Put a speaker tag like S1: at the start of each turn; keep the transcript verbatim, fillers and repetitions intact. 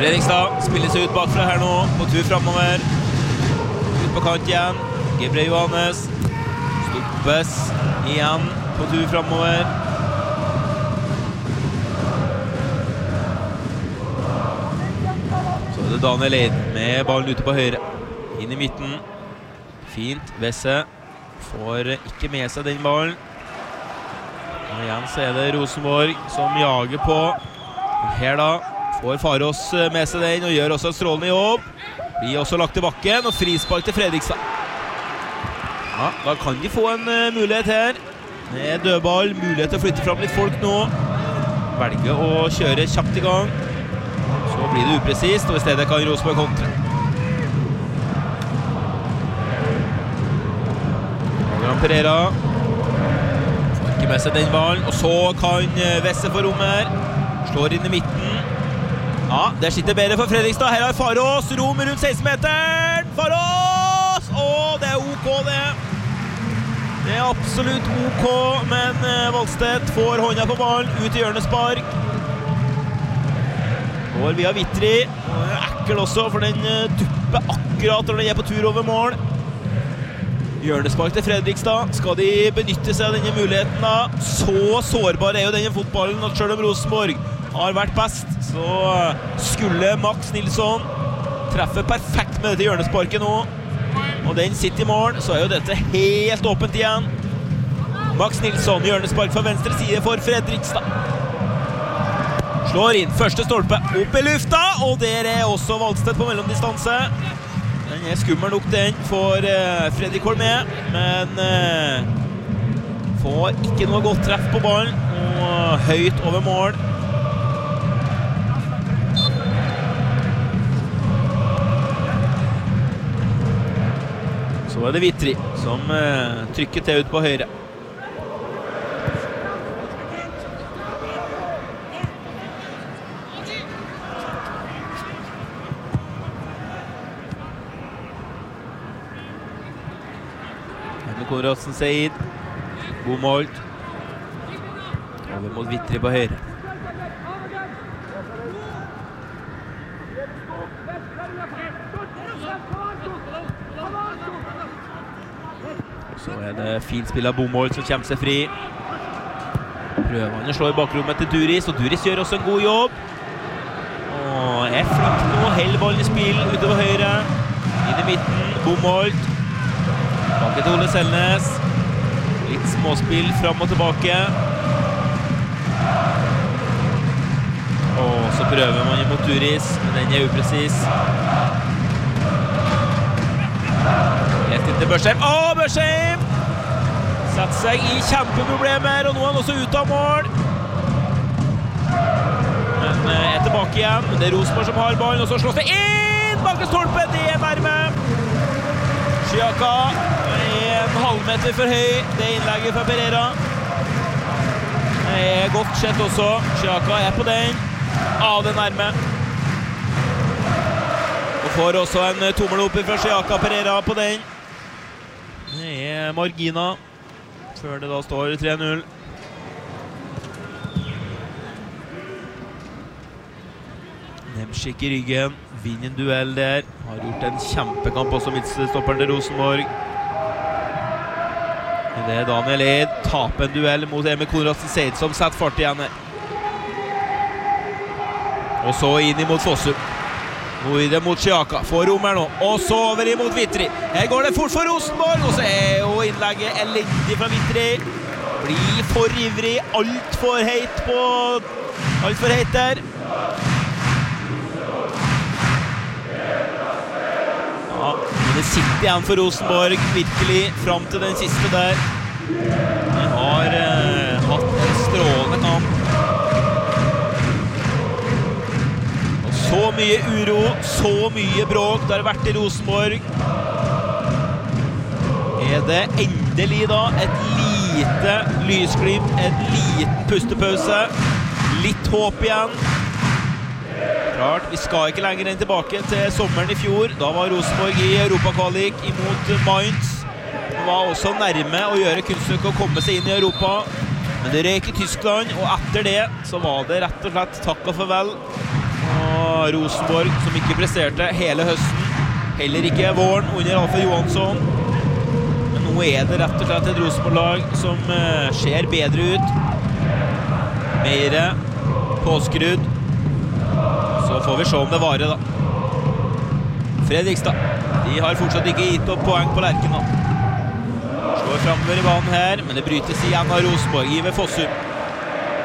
S1: Fredrikstad spiller seg ut bakfra her nå, på tur fremover. Ut på kant igjen. Gebre Johannes. Stoppes igjen på tur fremover. Så er det Daniel Eid med ballen ute på høyre. Inn i midten. Fint, Vesse får ikke med seg den ballen. Og igjen så er det Rosenborg som jager på. Her da får Farås med seg den og gjør også en strålende jobb. Blir også lagt til bakken og frispark til Fredrikstad. Ja, da kan de få en uh, mulighet her. Med dødball, mulighet til å flytte fram litt folk nå. Velger å kjøre kjapt i gang. Så blir det upresist, og i stedet kan Rosenborg kontre. Adrian Pereira får ikke med seg den ballen, og så kan Vesse få rom her. Slår inn i midten. Ja, det sitter bedre for Fredrikstad. Her har Farås rom rundt seksten meteren. Farås! Åh, det er ok det. Det er absolutt ok, men Valstedt får hånda på ballen, ut i hjørnespark. Går via Vitri. Og det er ekkel også, for den dupper akkurat når den er på tur over mål. Hjørnespark til Fredrikstad. Skal de benytte seg av denne muligheten da? Så sårbar er jo denne fotballen at selv om Rosenborg har vært best, så skulle Max Nilsson treffe perfekt med dette hjørnesparket nå. Og den sitter i mål, så er jo dette helt åpent igjen. Max Nilsson, hjørnespark fra venstre side for Fredrikstad. Slår inn, første stolpe opp i lufta, og der er også Valstedt på mellomdistanse. Den er skummel nok den for uh, Fredrik Holmé, men uh, får ikke noe godt treff på ballen, og høyt over mål. Så er det Vitri som uh, trykker til ut på høyre. Konradsen Seid, Bomolt, over mot Vitri på høyre. Så er det fint spill av Bomolt som kommer seg fri. Prøver han å slå i bakrommet til Duris, og Duris gjør også en god jobb. Og er flink nå, held ballen i spill ute på høyre. Inn i midten, Bomolt. Tilbake til Ole Selnes. Litt småspill fram og tilbake. Og så prøver man mot Duris, men den er upresis. Helt inn til Børsheim. Åh, Børsheim! Setter seg i kjempeproblemer, og nå er han også ute av mål. Men er tilbake igjen. Det er Rosenborg som har ballen, og så slås det inn! Bak stolpen, det er nærme. Sjaka er en halvmeter for høy. Det er innlegget fra Pereira. Det er godt sett også. Sjaka er på den. Av det nærme. Og får også en tommel opp fra Sjaka Pereira på den. Det er margina. Før det da står tre null. Nemsik i ryggen. Vinner en duell der. Har gjort en kjempekamp også midtstopperen til Rosenborg. Det er Daniel Eid. Taper en duell mot Emil Konradsen Seid som setter fart igjen her. Og så inn imot Fossum. Nå er det mot Sjaka. Får rom her nå. Og så over imot Vitri. Her går det fort for Rosenborg. Og så er jo innlegget elendig fra Vitri. Blir for ivrig. Alt for heit på... Alt for heit der. Ja, men det sitter igjen for Rosenborg. Virkelig frem til den siste der. De har eh, hatt en strålende kamp. Så mye uro, så mye bråk det har vært i Rosenborg. Er det endelig da et lite lysglimt, et liten pustepause, litt håp igjen. Klart, vi skal ikke lenger enn tilbake til sommeren i fjor. Da var Rosenborg i Europakvalik imot Mainz. Det var også nærme å gjøre kunststykke å komme seg inn i Europa. Men det røk i Tyskland, og etter det så var det rett og slett takk og farvel. Og og Rosenborg som ikke presterte hele høsten. Heller ikke våren under Alfred Johansson. Men nå er det rett og slett et Rosenborg-lag som uh, ser bedre ut. Mer påskrudd. Så får vi se om det varer da. Fredrikstad, de har fortsatt ikke gitt opp poeng på Lerken da. Slår fremover i banen her, men det brytes igjen av Rosenborg. Iver Fossum.